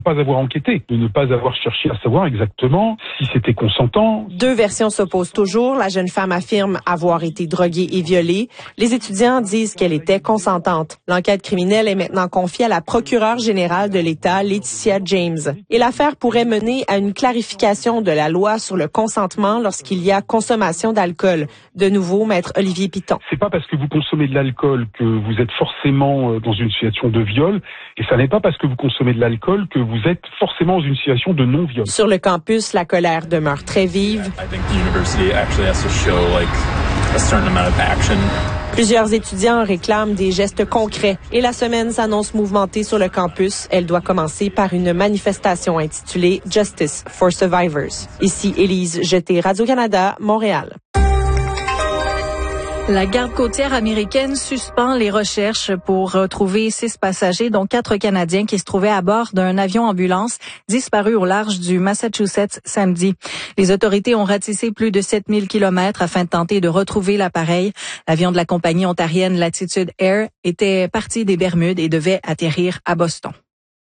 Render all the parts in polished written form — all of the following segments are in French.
Pas avoir enquêté, de ne pas avoir cherché à savoir exactement si c'était consentant. Deux versions s'opposent toujours. La jeune femme affirme avoir été droguée et violée. Les étudiants disent qu'elle était consentante. L'enquête criminelle est maintenant confiée à la procureure générale de l'État, Laetitia James. Et l'affaire pourrait mener à une clarification de la loi sur le consentement lorsqu'il y a consommation d'alcool. De nouveau, maître Olivier Piton. C'est pas parce que vous consommez de l'alcool que vous êtes forcément dans une situation de viol, et ça n'est pas parce que vous consommez de l'alcool que vous êtes forcément dans une situation de non-viol. Sur le campus, la colère demeure très vive. Plusieurs étudiants réclament des gestes concrets et la semaine s'annonce mouvementée sur le campus. Elle doit commencer par une manifestation intitulée Justice for Survivors. Ici Élise Jeté, Radio-Canada, Montréal. La garde côtière américaine suspend les recherches pour retrouver 6 passagers, dont 4 Canadiens qui se trouvaient à bord d'un avion ambulance disparu au large du Massachusetts samedi. Les autorités ont ratissé plus de 7000 kilomètres afin de tenter de retrouver l'appareil. L'avion de la compagnie ontarienne Latitude Air était parti des Bermudes et devait atterrir à Boston.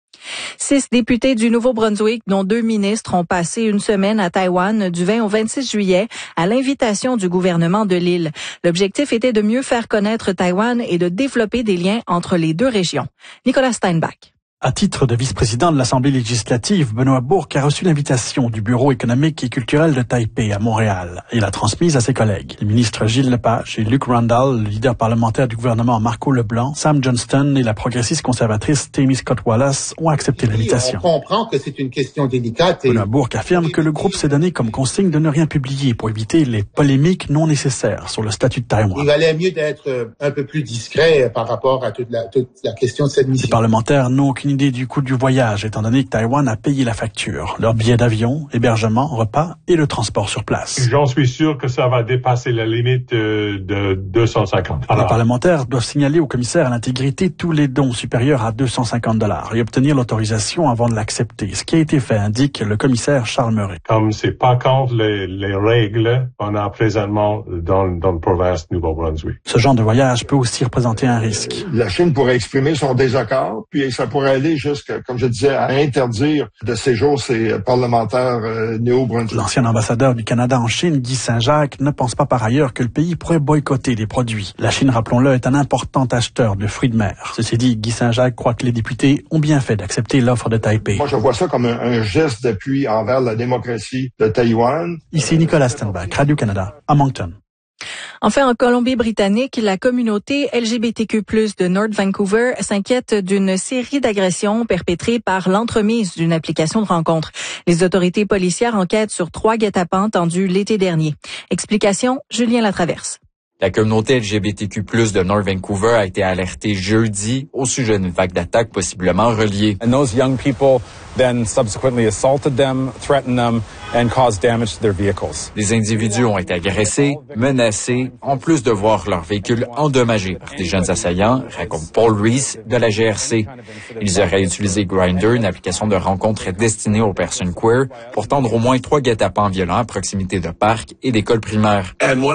6 députés du Nouveau-Brunswick, dont 2 ministres, ont passé une semaine à Taïwan du 20 au 26 juillet à l'invitation du gouvernement de l'île. L'objectif était de mieux faire connaître Taïwan et de développer des liens entre les deux régions. Nicolas Steinbach. À titre de vice-président de l'Assemblée législative, Benoît Bourque a reçu l'invitation du Bureau économique et culturel de Taipei à Montréal et l'a transmise à ses collègues. Les ministres Gilles Lepage et Luc Randall, le leader parlementaire du gouvernement Marco Leblanc, Sam Johnston et la progressiste conservatrice Tammy Scott Wallace ont accepté l'invitation. On comprend que c'est une question délicate. Benoît Bourque affirme que le groupe s'est donné comme consigne de ne rien publier pour éviter les polémiques non nécessaires sur le statut de Taïwan. Il valait mieux d'être un peu plus discret par rapport à toute la question de cette mission. Les parlementaires n'ont aucune idée du coût du voyage, étant donné que Taïwan a payé la facture. Leurs billets d'avion, hébergement, repas et le transport sur place. J'en suis sûr que ça va dépasser la limite de 250 $. Les parlementaires doivent signaler au commissaire à l'intégrité tous les dons supérieurs à 250 $ et obtenir l'autorisation avant de l'accepter. Ce qui a été fait, indique le commissaire Charles Murray. Comme c'est pas contre les règles qu'on a présentement dans la province de Nouveau-Brunswick. Ce genre de voyage peut aussi représenter un risque. La Chine pourrait exprimer son désaccord, puis ça pourrait aller jusqu'à, comme je disais, à interdire de séjour ces parlementaires néo-brunswick. L'ancien ambassadeur du Canada en Chine, Guy Saint-Jacques, ne pense pas par ailleurs que le pays pourrait boycotter des produits. La Chine, rappelons-le, est un important acheteur de fruits de mer. Ceci dit, Guy Saint-Jacques croit que les députés ont bien fait d'accepter l'offre de Taipei. Moi, je vois ça comme un geste d'appui envers la démocratie de Taïwan. Ici Nicolas Steinbach, Radio-Canada, à Moncton. Enfin, en Colombie-Britannique, la communauté LGBTQ+ de North Vancouver s'inquiète d'une série d'agressions perpétrées par l'entremise d'une application de rencontre. Les autorités policières enquêtent sur 3 guet-apens tendus l'été dernier. Explication, Julien Latraverse. La communauté LGBTQ+ de North Vancouver a été alertée jeudi au sujet d'une vague d'attaques possiblement reliées. And those young people then subsequently assaulted them, threatened them, and caused damage to their vehicles. Les individus ont été agressés, menacés, en plus de voir leur véhicule endommagé par des jeunes assaillants, raconte Paul Reese de la GRC. Ils auraient utilisé Grindr, une application de rencontre destinée aux personnes queer, pour tendre au moins 3 guet-apens violents à proximité de parcs et d'écoles primaires.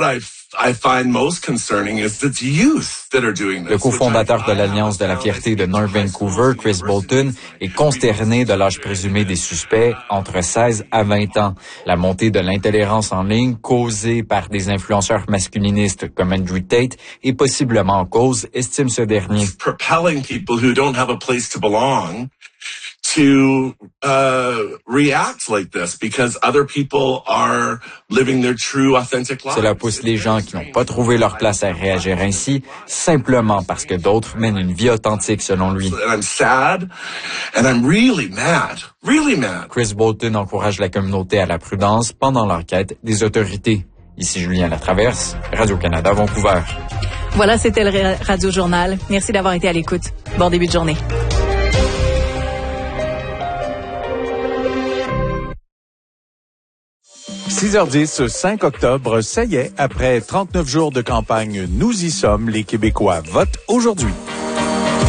Le cofondateur de l'Alliance de la fierté de North Vancouver, Chris Bolton, est consterné de l'âge présumé des suspects, entre 16 à 20 ans. La montée de l'intolérance en ligne causée par des influenceurs masculinistes comme Andrew Tate est possiblement en cause, estime ce dernier. To react like this because other people are living their true authentic lives. Cela pousse les gens qui n'ont pas trouvé leur place à réagir ainsi, simplement parce que d'autres mènent une vie authentique selon lui. And I'm sad and I'm really mad. Chris Bolton encourage la communauté à la prudence pendant l'enquête des autorités. Ici Julien Latraverse, Radio-Canada, Vancouver. Voilà, c'était le Radio Journal. Merci d'avoir été à l'écoute. Bon début de journée. « 6h10 ce 5 octobre, ça y est, après 39 jours de campagne, nous y sommes, les Québécois votent aujourd'hui.